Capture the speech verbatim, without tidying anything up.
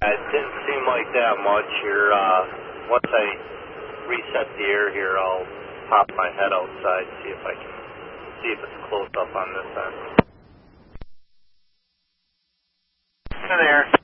It didn't seem like that much here. Uh, once I reset the air here, I'll pop my head outside, see if I can see if it's close up on this end. Hi there.